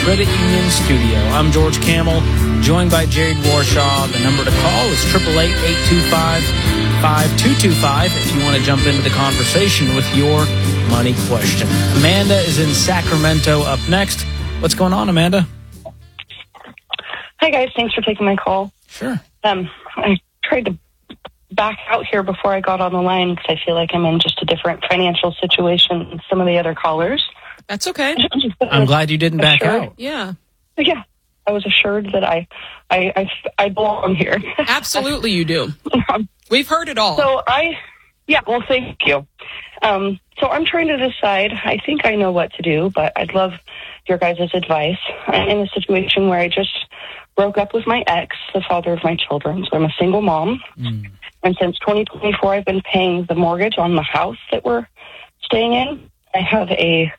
Credit Union Studio. I'm George Camel, joined by Jared Warshaw. The number to call is 888-825-5225 if you want to jump into the conversation with your money question. Amanda is in Sacramento up next. What's going on, Amanda? Hi, guys. Thanks for taking my call. Sure. I tried to back out here before I got on the line because I feel like I'm in just a different financial situation than some of the other callers. That's okay. I'm glad you didn't back out. Yeah. Yeah. I was assured that I belong here. Absolutely you do. We've heard it all. Well, thank you. So I'm trying to decide. I think I know what to do, but I'd love your guys' advice. I'm in a situation where I just broke up with my ex, the father of my children. So I'm a single mom. And since 2024, I've been paying the mortgage on the house that we're staying in. I have a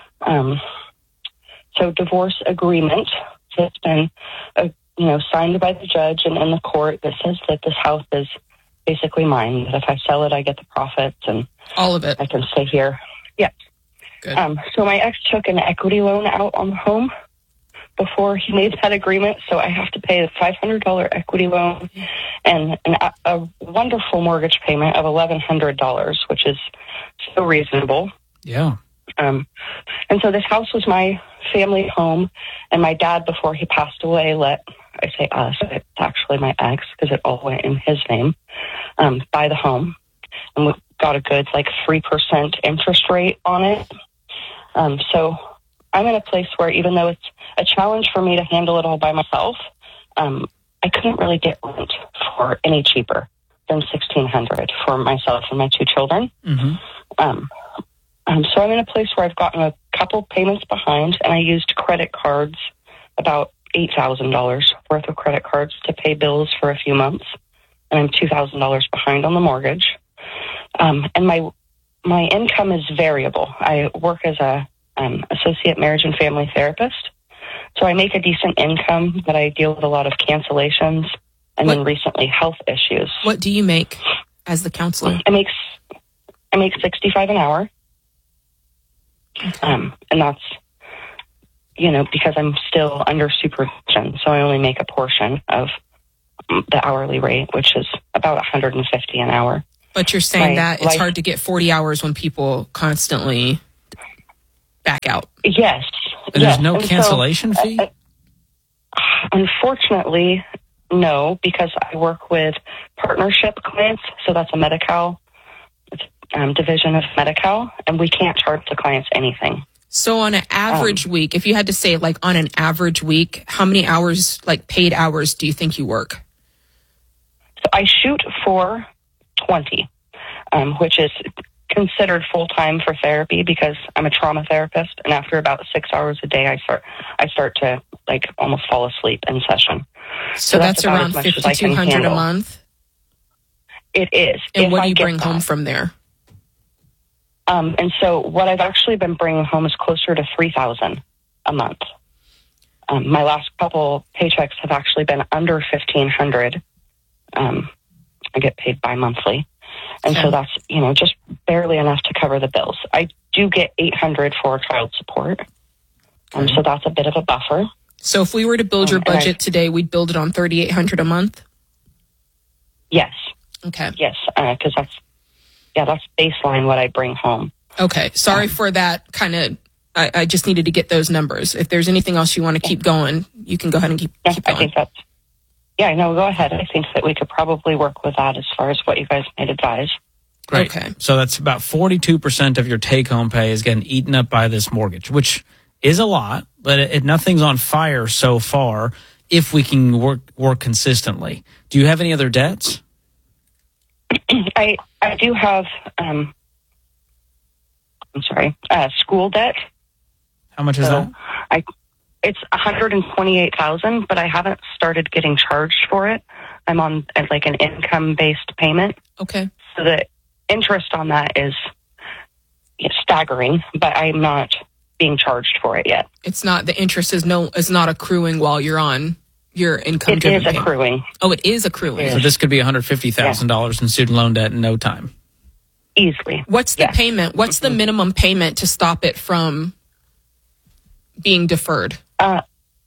divorce agreement that's been signed by the judge and in the court that says that this house is basically mine. That if I sell it, I get the profits and all of it. I can stay here. Yeah. Good. So my ex took an equity loan out on the home before he made that agreement, so I have to pay a $500 equity loan and a wonderful mortgage payment of $1,100, which is so reasonable. Yeah. And so this house was my family home, and my dad, before he passed away, I say us, it's actually my ex, because it all went in his name, buy the home. And we got a good, 3% interest rate on it. So I'm in a place where, even though it's a challenge for me to handle it all by myself, I couldn't really get rent for any cheaper than $1,600 for myself and my two children. Mm-hmm. So I'm in a place where I've gotten a couple payments behind, and I used credit cards, about $8,000 worth of credit cards to pay bills for a few months, and I'm $2,000 behind on the mortgage. And my income is variable. I work as a associate marriage and family therapist, so I make a decent income, but I deal with a lot of cancellations and then recently health issues. What do you make as the counselor? I make $65 an hour. And that's, because I'm still under supervision, so I only make a portion of the hourly rate, which is about $150 an hour. But you're saying that it's hard to get 40 hours when people constantly back out. Yes. And there's no cancellation fee? Unfortunately, no, because I work with partnership clients, so that's a Medi-Cal division of Medi-Cal, and we can't charge the clients anything. So on an average week, if you had to say on an average week, how many hours, paid hours, do you think you work? So I shoot for 20, which is considered full-time for therapy because I'm a trauma therapist, and after about 6 hours a day, I start to almost fall asleep in session. So that's around $5,200 a month? It is. And what do you bring home from there? And so what I've actually been bringing home is closer to $3,000 a month. My last couple paychecks have actually been under $1,500. I get paid bi-monthly. And so that's, just barely enough to cover the bills. I do get $800 for child support. So that's a bit of a buffer. So if we were to build your budget today, we'd build it on $3,800 a month? Yes. Okay. Yes, because that's baseline what I bring home. Okay. Sorry for that kind of, I just needed to get those numbers. If there's anything else you want to keep going, you can go ahead and keep going. I think go ahead. I think that we could probably work with that as far as what you guys might advise. Great. Okay. So that's about 42% of your take-home pay is getting eaten up by this mortgage, which is a lot, but nothing's on fire so far if we can work consistently. Do you have any other debts? I do have, school debt. How much is that? It's $128,000, but I haven't started getting charged for it. I'm on an income-based payment. Okay. So the interest on that is staggering, but I'm not being charged for it yet. It's not, the interest is not accruing while you're on your income. It is accruing. Oh, it is accruing. So this could be $150,000 in student loan debt in no time. Easily. What's the payment? What's the minimum payment to stop it from being deferred? So,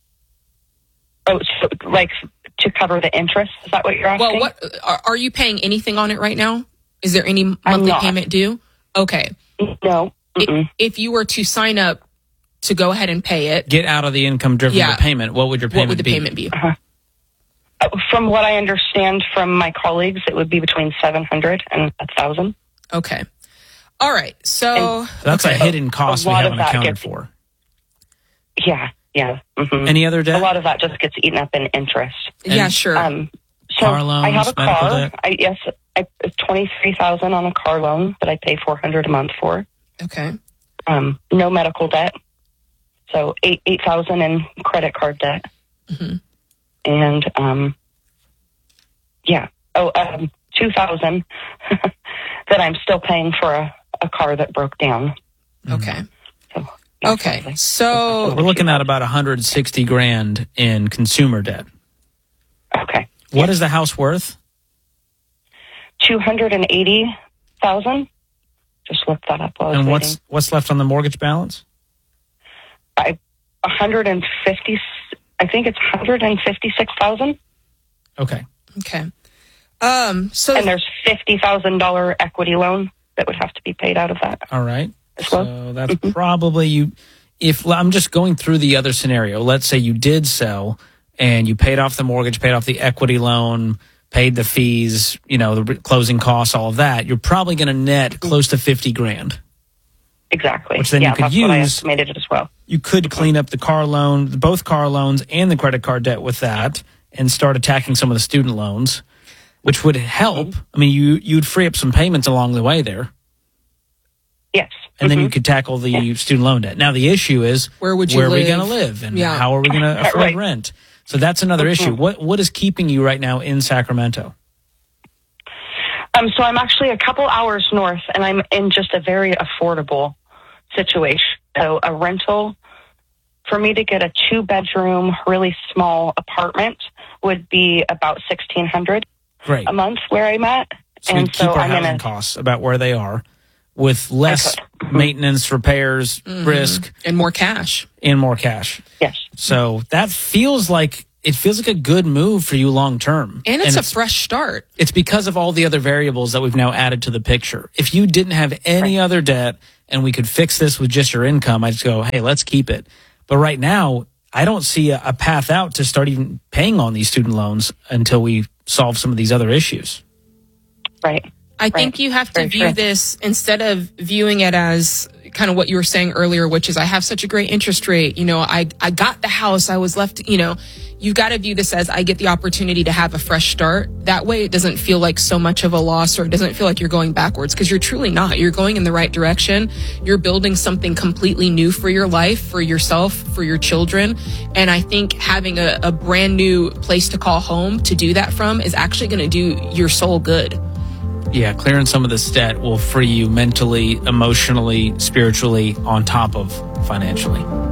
like to cover the interest? Is that what you're asking? Well, what are you paying anything on it right now? Is there any monthly payment due? Okay. No. If you were to sign up to go ahead and pay it, get out of the income-driven payment, what would your payment be? What would the payment be? From what I understand from my colleagues, it would be between $700 and $1,000. Okay. All right. So that's a hidden cost we haven't accounted for. Yeah. Mm-hmm. Any other debt? A lot of that just gets eaten up in interest. Sure. So car loans, I have a car. debt? It's $23,000 on a car loan that I pay $400 a month for. Okay. No medical debt. So $8,000 in credit card debt. Mm-hmm. And $2,000 that I'm still paying for a car that broke down. Okay. So, okay. So we're looking at about $160,000 in consumer debt. Okay. What is the house worth? $280,000. Just looked that up while I was waiting. What's left on the mortgage balance? 150. I think it's $156,000. Okay. Okay. And there's $50,000 equity loan that would have to be paid out of that. All right. Well. So that's probably you. If I'm just going through the other scenario, let's say you did sell and you paid off the mortgage, paid off the equity loan, paid the fees, the closing costs, all of that, you're probably going to net close to $50,000. Exactly. Which then you could that's use. What I estimated it as well. You could clean up the car loan, both car loans and the credit card debt with that, and start attacking some of the student loans, which would help. I mean, you'd free up some payments along the way there. Yes. And then you could tackle the student loan debt. Now, the issue is, where are we going to live? And how are we going to afford rent? So that's another issue. What is keeping you right now in Sacramento? So I'm actually a couple hours north, and I'm in just a very affordable situation. So a rental, for me to get a 2-bedroom, really small apartment would be about $1,600 a month where I'm at. So and so keep our housing costs about where they are with less maintenance, repairs, risk. And more cash. Yes. So that feels like a good move for you long term. And it's a fresh start. It's because of all the other variables that we've now added to the picture. If you didn't have any other debt and we could fix this with just your income, I'd just go, hey, let's keep it. But right now, I don't see a path out to start even paying on these student loans until we solve some of these other issues. Right. I think you have to view this, instead of viewing it as kind of what you were saying earlier, which is I have such a great interest rate. I got the house. I was left, you've got to view this as I get the opportunity to have a fresh start. That way it doesn't feel like so much of a loss, or it doesn't feel like you're going backwards, because you're truly not. You're going in the right direction. You're building something completely new for your life, for yourself, for your children. And I think having a brand new place to call home to do that from is actually going to do your soul good. Yeah, clearing some of this debt will free you mentally, emotionally, spiritually, on top of financially.